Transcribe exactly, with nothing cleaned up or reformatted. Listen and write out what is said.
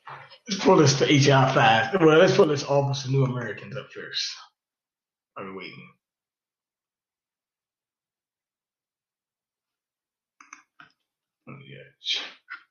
Let's pull this to H R five. Well, let's pull this Office of New Americans up first. I'm waiting. Oh, yeah.